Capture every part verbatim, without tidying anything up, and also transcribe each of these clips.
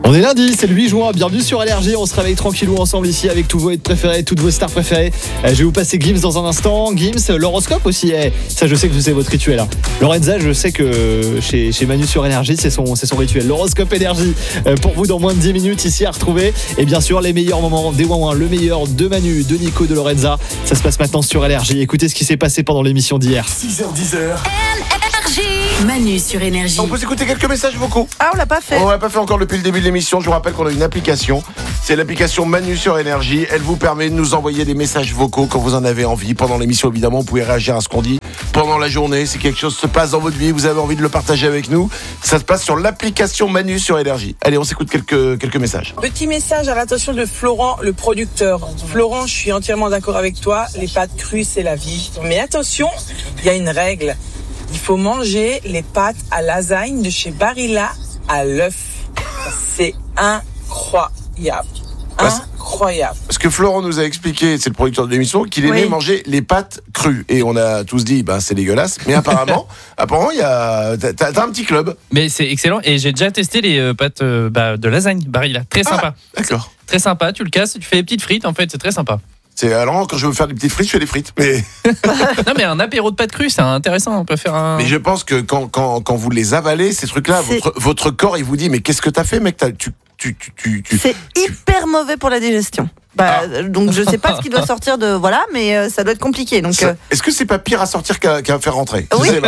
On est lundi, c'est le huit juin, bienvenue sur L R J, on se réveille tranquillou ensemble ici avec tous vos hits préférés, toutes vos stars préférées. Euh, je vais vous passer Gims dans un instant, Gims, l'horoscope aussi, eh, ça je sais que c'est votre rituel. Hein. Lorenza, je sais que chez, chez Manu sur L R J, c'est son, c'est son rituel. L'horoscope L R J, euh, pour vous dans moins de dix minutes ici à retrouver. Et bien sûr, les meilleurs moments des Ouin-Ouin, le meilleur de Manu, de Nico, de Lorenza. Ça se passe maintenant sur L R J. Écoutez ce qui s'est passé pendant l'émission d'hier. six heures dix heures. Manu sur Énergie. On peut s'écouter quelques messages vocaux. Ah, on l'a pas fait. On l'a pas fait encore depuis le début de l'émission. Je vous rappelle qu'on a une application. C'est l'application Manu sur Énergie. Elle vous permet de nous envoyer des messages vocaux quand vous en avez envie. Pendant l'émission, évidemment, vous pouvez réagir à ce qu'on dit. Pendant la journée, si quelque chose se passe dans votre vie, vous avez envie de le partager avec nous, ça se passe sur l'application Manu sur Énergie. Allez, on s'écoute quelques, quelques messages. Petit message à l'attention de Florent, le producteur. Florent, je suis entièrement d'accord avec toi. Les pâtes crues, c'est la vie. Mais attention, il y a une règle. Il faut manger les pâtes à lasagne de chez Barilla à l'œuf. C'est incroyable. Incroyable. Parce que Florent nous a expliqué, c'est le producteur de l'émission, qu'il aimait Oui. manger les pâtes crues. Et on a tous dit, bah, c'est dégueulasse. Mais apparemment, apparemment, il y a, t'as, t'as un petit club. Mais c'est excellent et j'ai déjà testé les euh, pâtes euh, bah, de lasagne Barilla, très sympa. Ah, d'accord. Très sympa, tu le casses, tu fais des petites frites en fait, c'est très sympa. C'est alors quand je veux faire des petites frites, je fais des frites. Mais, Non mais un apéro de pâtes crues, c'est intéressant, on peut faire un... mais je pense que quand, quand, quand vous les avalez, ces trucs-là, C'est- votre, votre corps, il vous dit, mais qu'est-ce que t'as fait, mec? T'as, tu, tu, tu, tu, tu- C'est hyper mauvais pour la digestion. Bah, Ah. donc je sais pas ce qui doit sortir de voilà, mais euh, ça doit être compliqué. Donc Ça- euh, Est-ce que c'est pas pire à sortir qu'à, qu'à faire rentrer? Je oui. sais pas.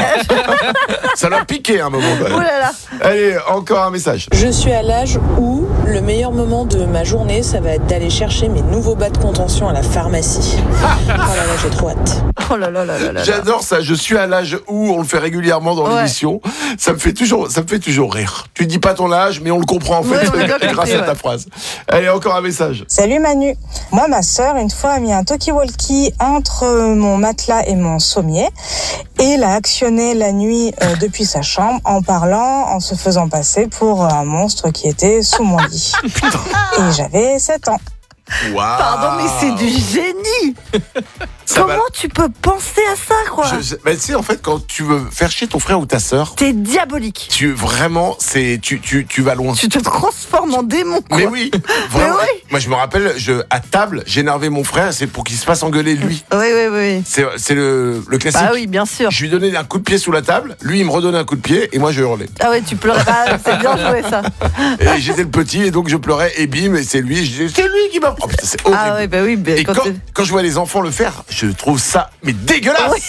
Ça l'a piqué à un moment. quand même. Oh là là. Allez, encore un message. Je suis à l'âge où le meilleur moment de ma journée, ça va être d'aller chercher mes nouveaux bas de contention à la pharmacie. Oh là là, j'ai trop hâte. Oh là là là là là. J'adore ça. Je suis à l'âge où on le fait régulièrement dans Ouais. l'émission. Ça me fait toujours, ça me fait toujours rire. Tu dis pas ton âge, mais on le comprend en fait Ouais, on a bien grâce compris, à ta ouais. phrase. Allez, encore un message. Salut Manu. Moi, ma sœur, une fois, a mis un talkie-walkie entre mon matelas et mon sommier et l'a actionné la nuit euh, depuis sa chambre en parlant, en se faisant passer pour un monstre qui était sous mon lit. Et j'avais sept ans. Waouh. Pardon, mais c'est du génie. Ça Comment va- tu peux penser à ça, quoi? Je sais- bah, tu sais, en fait, quand tu veux faire chier ton frère ou ta sœur, T'es diabolique. tu vraiment, c'est, tu, tu, tu vas loin. Tu te transformes en démon, quoi. Mais oui, vraiment. oui. Moi, je me rappelle, je, à table, j'énervais mon frère, c'est pour qu'il se fasse engueuler lui. Oui, oui, oui. C'est, c'est le, le classique. Bah oui, bien sûr. Je lui donnais un coup de pied sous la table, lui il me redonnait un coup de pied et moi je hurlais. Ah ouais, tu pleurais. Ah, c'est bien joué, ça. Et j'étais le petit et donc je pleurais et bim, et c'est lui, je disais, c'est lui qui m'a. Oh putain, c'est horrible. Ah oui, bah oui. bah, Et quand quand, t'es- quand je vois les enfants le faire, je trouve ça mais dégueulasse.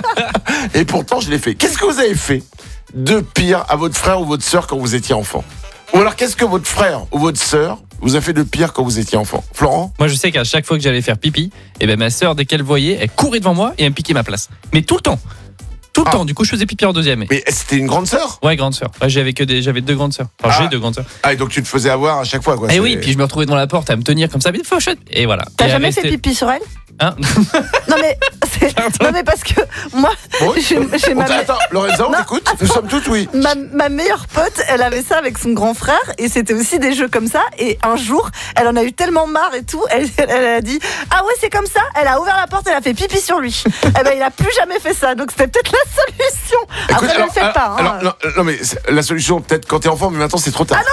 Et pourtant je l'ai fait. Qu'est-ce que vous avez fait de pire à votre frère ou votre sœur quand vous étiez enfant? Ou alors qu'est-ce que votre frère ou votre sœur vous a fait de pire quand vous étiez enfant? Florent? Moi je sais qu'à chaque fois que j'allais faire pipi, et ben ma sœur dès qu'elle voyait, elle courait devant moi et elle me piquait ma place. Mais tout le temps. Tout le Ah. temps, du coup je faisais pipi en deuxième. Mais c'était une grande sœur? Ouais, grande sœur. Ouais, j'avais que des j'avais deux grandes sœurs. Enfin, Ah. j'ai deux grandes sœurs. Ah et donc tu te faisais avoir à chaque fois quoi. Et c'est- oui, puis je me retrouvais devant la porte à me tenir comme ça, mais fauchette. Et voilà. T'as Et elle jamais fait restait- pipi sur elle? Hein Non mais, c'est- non mais parce que moi, Bon, j'ai j'ai on ma, t'a- Attends, Lorenza, on Non, t'écoute. Nous sommes tous oui. ma, ma meilleure pote, elle avait ça avec son grand frère et c'était aussi des jeux comme ça. Et un jour, elle en a eu tellement marre et tout, elle, elle, elle a dit ah ouais c'est comme ça. Elle a ouvert la porte, elle a fait pipi sur lui. Eh ben il a plus jamais fait ça, donc c'était peut-être la solution. Après Écoute, ne le faites pas. Hein. alors, non, non, mais c'est- la solution peut-être quand t'es enfant, mais maintenant c'est trop tard.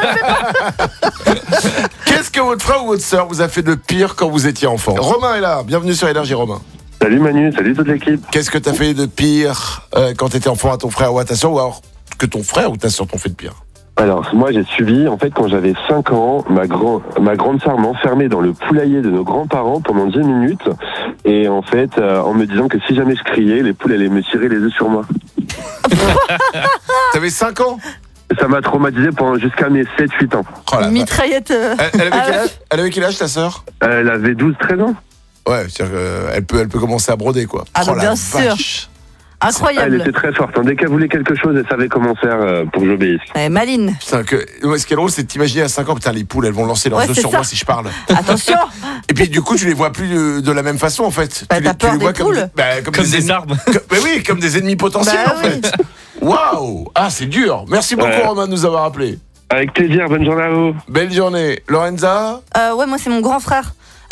Qu'est-ce que votre frère ou votre sœur vous a fait de pire quand vous étiez enfant? Romain est là, bienvenue sur Énergie Romain. Salut Manu, salut toute l'équipe. Qu'est-ce que t'as fait de pire euh, quand t'étais enfant à ton frère ou à ta sœur, ou alors que ton frère ou ta sœur t'ont fait de pire? Alors moi j'ai subi, en fait quand j'avais cinq ans, ma, grand, ma grande sœur m'a enfermé dans le poulailler de nos grands-parents pendant dix minutes. Et en fait euh, en me disant que si jamais je criais, les poules allaient me tirer les œufs sur moi. T'avais cinq ans? Ça m'a traumatisé pendant jusqu'à mes sept huit ans. Oh là, Une mitraillette. euh, elle, elle avait Ah quel ouais. âge, elle avait quel âge ta sœur? Elle avait douze treize ans. Ouais, c'est-à-dire qu'elle peut, elle peut commencer à broder quoi. Ah, oh bah, la bien sûr. vache. Elle Incroyable. était très forte. hein. Dès qu'elle voulait quelque chose, elle savait comment faire euh, pour que j'obéisse. Eh, Maline. Putain, que, ouais, ce qui est drôle, c'est de t'imaginer à cinq ans, putain, les poules, elles vont lancer leurs Ouais, œufs c'est sur ça. moi si je parle. Attention. Et puis du coup, tu les vois plus de, de la même façon en fait. Bah, tu t'as les, tu peur les vois des comme, poules. des- bah, comme, Comme des, des ennemis, arbres. comme- bah oui, comme des ennemis potentiels Bah en oui. fait. Waouh. Ah, c'est dur. Merci beaucoup Ouais. Romain de nous avoir appelé. Avec plaisir, bonne journée à vous. Belle journée. Lorenza? Euh, ouais, moi c'est mon grand frère.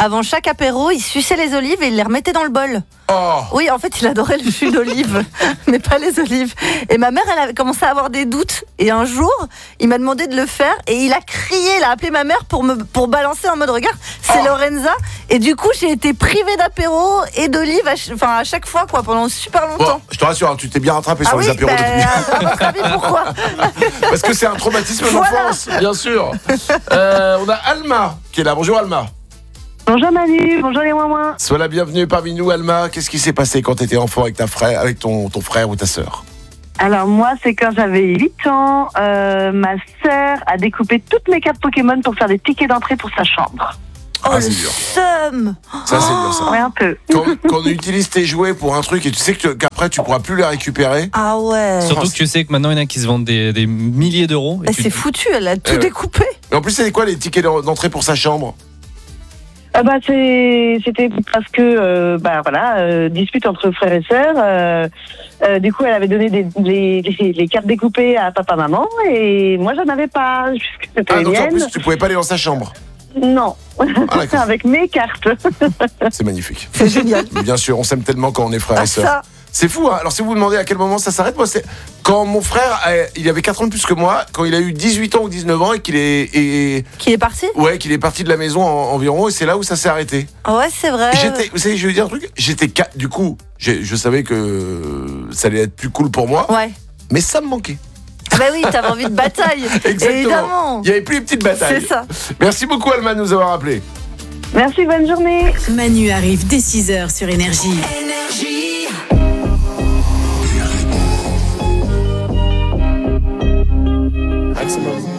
avant chaque apéro, il suçait les olives et il les remettait dans le bol. Oh. Oui, en fait, il adorait le jus d'olive, mais pas les olives. Et ma mère, elle avait commencé à avoir des doutes. Et un jour, il m'a demandé de le faire et il a crié, il a appelé ma mère pour me pour balancer en mode regarde, c'est Oh. Lorenza. Et du coup, j'ai été privée d'apéro et d'olive, à, ch- enfin à chaque fois, quoi, pendant super longtemps. Bon, je te rassure, hein, tu t'es bien rattrapé sur ah les oui, apéros bah, depuis. à votre avis, pourquoi? Parce que c'est un traumatisme Voilà. d'enfance, bien sûr. Euh, on a Alma qui est là. Bonjour Alma. Bonjour Manu, bonjour les moins. Sois la bienvenue parmi nous Alma. Qu'est-ce qui s'est passé quand tu étais enfant avec ta frère, avec ton, ton frère ou ta sœur? Alors moi, c'est quand j'avais huit ans, euh, ma sœur a découpé toutes mes cartes Pokémon pour faire des tickets d'entrée pour sa chambre. Oh, Ah, le c'est dur. seum. Ça c'est dur ça. Ouais, un peu. Quand, quand on utilise tes jouets pour un truc et tu sais que, qu'après tu pourras plus les récupérer. Ah ouais. Surtout que tu sais que maintenant il y en a qui se vendent des, des milliers d'euros. et Bah, tu- c'est foutu, elle a tout ouais. découpé. Et en plus c'est quoi les tickets d'entrée pour sa chambre? Ah bah c'est, c'était parce que euh, bah voilà, euh, dispute entre frères et sœurs. Euh, euh, du coup, elle avait donné des, les, les, les cartes découpées à papa, maman, et moi j'en avais pas. Puisque c'était Ah les donc en miennes. plus tu pouvais pas aller dans sa chambre. Non, Ah, d'accord. avec mes cartes. C'est magnifique. C'est génial. Bien sûr, on s'aime tellement quand on est frères Ah, et sœurs. ça. C'est fou, hein. Alors si vous vous demandez à quel moment ça s'arrête, moi c'est quand mon frère, euh, il avait quatre ans de plus que moi, quand il a eu dix-huit ans ou dix-neuf ans et qu'il est, et, Qui est parti? ouais, qu'il est parti de la maison en- environ, et c'est là où ça s'est arrêté. Ouais, c'est vrai. J'étais, vous savez, je vais vous dire un truc, j'étais, ca- du coup, j'ai- je savais que ça allait être plus cool pour moi, Ouais. mais ça me manquait. Ah bah oui, t'avais envie de bataille. Exactement. Évidemment. Il y avait plus les petites batailles. C'est ça. Merci beaucoup Alma de nous avoir appelé. Merci, bonne journée. Manu arrive dès six heures sur Énergie. Maximum.